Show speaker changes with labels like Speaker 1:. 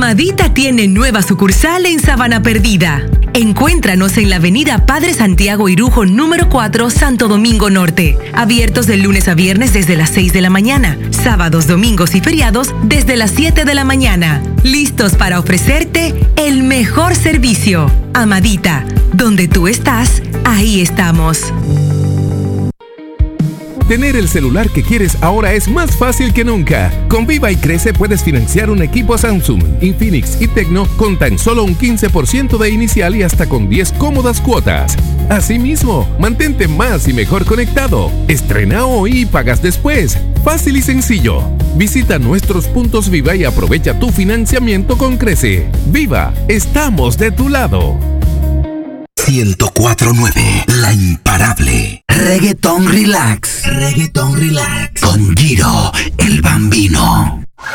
Speaker 1: Amadita tiene nueva sucursal en Sabana Perdida. Encuéntranos en la avenida Padre Santiago Irujo número 4, Santo Domingo Norte. Abiertos de lunes a viernes desde las 6 de la mañana. Sábados, domingos y feriados desde las 7 de la mañana. Listos para ofrecerte el mejor servicio. Amadita, donde tú estás, ahí estamos.
Speaker 2: Tener el celular que quieres ahora es más fácil que nunca. Con Viva y Crece puedes financiar un equipo Samsung, Infinix y Tecno con tan solo un 15% de inicial y hasta con 10 cómodas cuotas. Asimismo, mantente más y mejor conectado. Estrena hoy y pagas después. Fácil y sencillo. Visita nuestros puntos Viva y aprovecha tu financiamiento con Crece. Viva, estamos de tu lado.
Speaker 3: 104.9, la imparable. Reggaeton Relax. Reggaeton Relax. Con Giro, el Bambino.